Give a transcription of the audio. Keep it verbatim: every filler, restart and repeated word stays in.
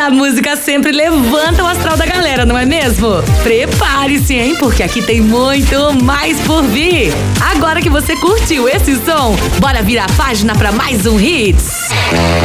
Essa música sempre levanta o astral da galera, não é mesmo? Prepare-se, hein? Porque aqui tem muito mais por vir. Agora que você curtiu esse som, bora virar a página para mais um Hits.